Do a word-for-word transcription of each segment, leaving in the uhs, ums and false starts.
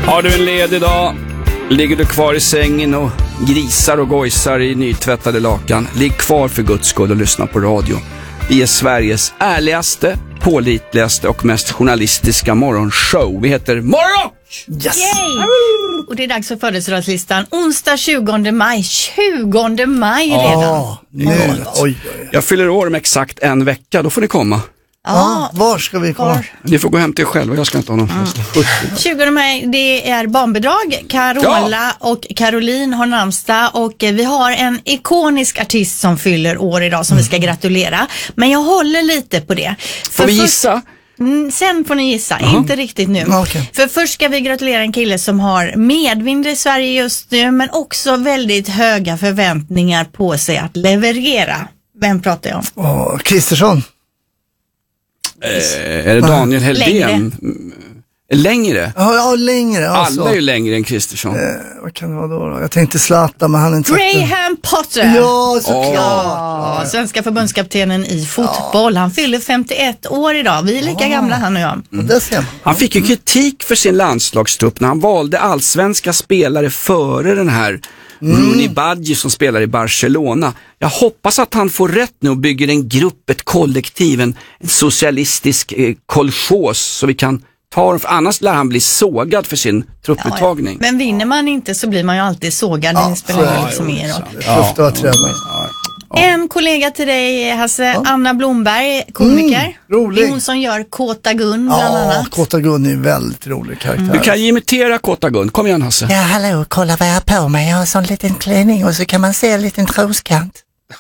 Har du en ledig dag? Ligger du kvar i sängen och grisar och gojsar i nytvättade lakan? Ligg kvar för Guds skull och lyssna på radio. Vi är Sveriges ärligaste, pålitligaste och mest journalistiska morgonshow. Vi heter Morgon! Yes! Yay! Och det är dags för födelsedagslistan. Onsdag tjugonde maj. tjugonde maj redan. Oh, nu. Oj, oj. Jag fyller år om exakt en vecka. Då får ni komma. Ja, var ska vi komma? Var? Ni får gå hem till er själva. Jag ska inte ha någon fest. Mm. tjugonde maj, det är barnbidrag. Carola ja. och Caroline har namnsdag. Och vi har en ikonisk artist som fyller år idag som mm. vi ska gratulera. Men jag håller lite på det. Får För vi först... gissa? Mm, sen får ni gissa, uh-huh. inte riktigt nu. Okay. För först ska vi gratulera en kille som har medvind i Sverige just nu, men också väldigt höga förväntningar på sig att leverera. Vem pratar jag om? Åh, Kristersson. Eh, är det Daniel Heldén? Längre. Längre? Ja, ja längre. Alltså. Alla är ju längre än Kristersson. Eh, vad kan det vara då, då? Jag tänkte Zlatan, men han är inte... Graham Potter. Ja, såklart. Ja, svenska förbundskaptenen i fotboll. Ja. Han fyller femtioett år idag. Vi är lika ja. gamla, han och jag. Mm. Det ser man. Han fick ju kritik för sin landslagstrupp när han valde allsvenska spelare före den här mm. Rooney Badji som spelar i Barcelona. Jag hoppas att han får rätt nu och bygger en grupp, ett kollektiv, en, en socialistisk eh, kolchos så vi kan ta dem, för annars lär han bli sågad för sin trupputtagning. Ja, ja. Men vinner man inte så blir man ju alltid sågad. Ja, det spelar ju liksom ingen roll. Det är tufft att vara tränare. Ja. En kollega till dig, Hasse, ja. Anna Blomberg, komiker. Mm, rolig. Det är hon som gör Kåta Gun bland ja, annat. Ja, Kåta Gun är en väldigt rolig karaktär. Mm. Du kan imitera Kåta Gun. Kom igen, Hasse. Ja, hallå, kolla vad jag har på mig. Jag har en sån liten klänning och så kan man se en liten troskant.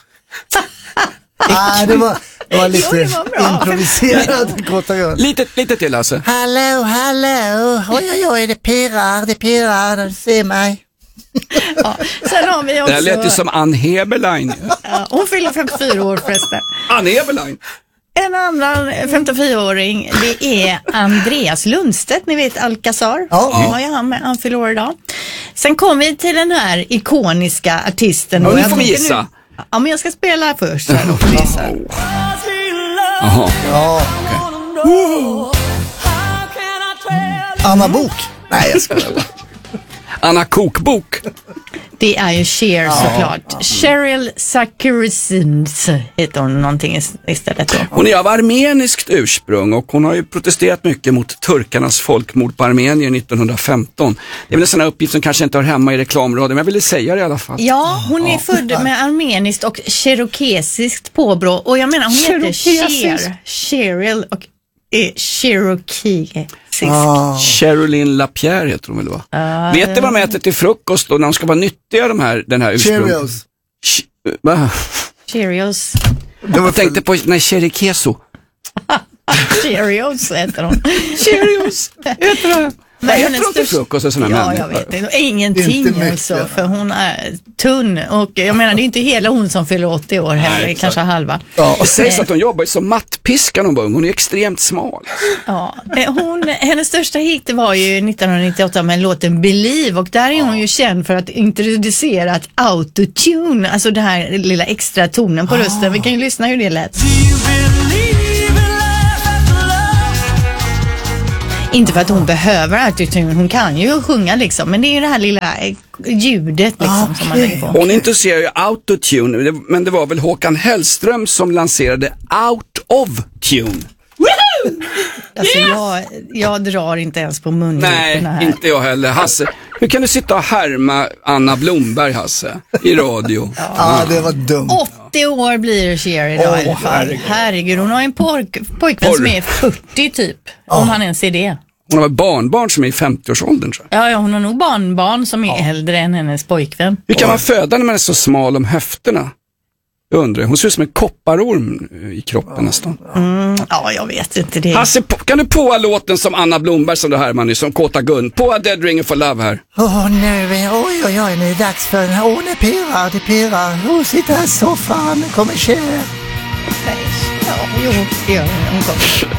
Nej, det var, det var lite jo, det var improviserad Kåta Gun. Lite, lite till, Hasse. Hallå, hallå. Oj, oj, oj, det pirrar, det pirrar. Du ser mig. Ja, sen har vi också... Det här lät ju som Ann Heberlein. Ja, hon fyller femtiofyra år förresten. Ann Heberlein. En annan femtiofyraåring, det är Andreas Lundstedt, ni vet Alcazar. Ja. Ja, ja, han, han fyller år idag. Sen kommer vi till den här ikoniska artisten. Ja, nu får vi gissa. Ja, men jag ska spela först. Så här, då får vi gissa. Jaha. Ja, okay. Anna Bok. Nej, jag skojar bara. Anna Kokbok. Det är ju Cher ja, såklart. Ja. Cheryl Zakirisins heter hon någonting istället då. Hon är av armeniskt ursprung och hon har ju protesterat mycket mot turkarnas folkmord på Armenien nittonhundrafemton. Det är väl en sån här uppgift som kanske inte hör hemma i reklamradio, men jag ville säga det i alla fall. Ja, hon är ja. född med armeniskt och cherokesiskt påbrå. Och jag menar, hon heter Cher. Cheryl och är Cherokee. Ah. Sherilyn Lapierre heter hon väl, va? Uh, Vet du vad de äter till frukost då när de ska vara nyttiga, de här, den här ursprung? Cheerios. Che- va? Cheerios. Jag tänkte på, nej, Cherikeso. Cheerios äter hon. Cheerios äter hon. Men jag äter inte frukost och sådana ja, människor. jag vet inte. Ingenting inte alltså, för hon är tunn. Och jag menar, det är inte hela hon som fyller åttio år heller, nej, kanske halva. Ja. Det sägs att hon jobbar som mattpiska någon gång. Hon är extremt smal. Ja, hon, hennes största hit var ju nittonhundranittioåtta med låten Believe. Och där är hon ju känd för att introducera ett autotune. Alltså det här lilla extra tonen på ah. rösten. Vi kan ju lyssna hur det lät. Inte för att hon behöver autotune, hon kan ju sjunga liksom, men det är ju det här lilla ljudet liksom okay. som man lägger på. Hon intresserar ju autotune, men det var väl Håkan Hellström som lanserade Out of Tune. Alltså yes! jag, jag drar inte ens på munnen. Nej, här. inte jag heller. Hasse, hur kan du sitta och härma Anna Blomberg, Hasse, i radio? Ja, ah, det var dumt. åttio år blir Cher idag oh, i alla fall. Herregud, herregud hon har en pojk, pojkvän Porr. som är fyrtio typ, oh. om han ens är det. Hon har barnbarn som är i femtioårsåldern, tror jag. Ja, ja, hon har nog barnbarn som är ja. äldre än hennes pojkvän. Hur kan man föda när man är så smal om höfterna? Jag undrar, hon ser ut som en kopparorm i kroppen ja. nästan. Mm, ja, jag vet inte det. Hasse, kan du påa låten som Anna Blomberg som du här man är som Kåta Gun? Påa Dead Ringer for Love här. Åh, oh, nu, oj, oj, oj, nu är det dags för den. Åh, oh, det pirrar, det pirrar. Åh, oh, sitter här i soffan, kommer Cher. Ja, jo, det gör hon.